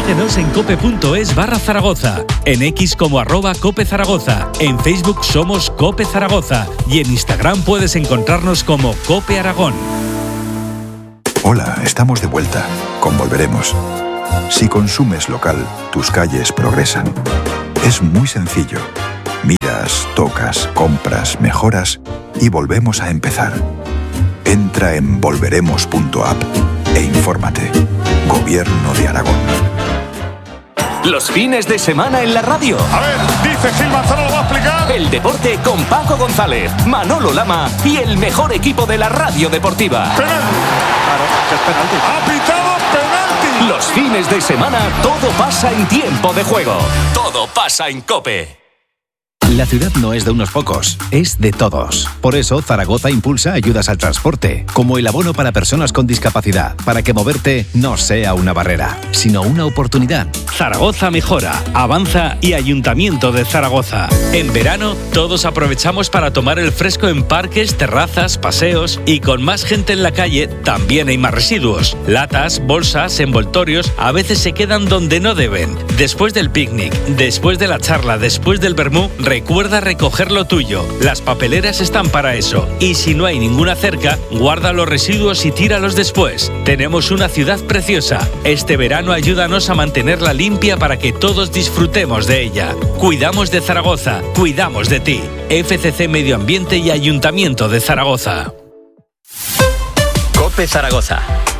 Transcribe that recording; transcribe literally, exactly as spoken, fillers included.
Síguenos en cope.es barra Zaragoza, en X como arroba Cope Zaragoza, en Facebook somos Cope Zaragoza y en Instagram puedes encontrarnos como Cope Aragón. Hola, estamos de vuelta con Volveremos. Si consumes local, tus calles progresan. Es muy sencillo. Miras, tocas, compras, mejoras y volvemos a empezar. Entra en volveremos punto app e infórmate. Gobierno de Aragón. Los fines de semana en la radio. A ver, dice Gil Manzano, lo va a explicar. El deporte con Paco González, Manolo Lama y el mejor equipo de la radio deportiva. Penalti. Claro, que es penalti. Ha pitado penalti. Los fines de semana todo pasa en tiempo de juego. Todo pasa en COPE. La ciudad no es de unos pocos, es de todos. Por eso, Zaragoza impulsa ayudas al transporte, como el abono para personas con discapacidad, para que moverte no sea una barrera, sino una oportunidad. Zaragoza mejora, avanza y Ayuntamiento de Zaragoza. En verano, todos aprovechamos para tomar el fresco en parques, terrazas, paseos y con más gente en la calle también hay más residuos. Latas, bolsas, envoltorios a veces se quedan donde no deben. Después del picnic, después de la charla, después del vermú, recuerda recoger lo tuyo. Las papeleras están para eso. Y si no hay ninguna cerca, guarda los residuos y tíralos después. Tenemos una ciudad preciosa. Este verano ayúdanos a mantenerla limpia para que todos disfrutemos de ella. Cuidamos de Zaragoza, cuidamos de ti. F C C Medio Ambiente y Ayuntamiento de Zaragoza. COPE Zaragoza.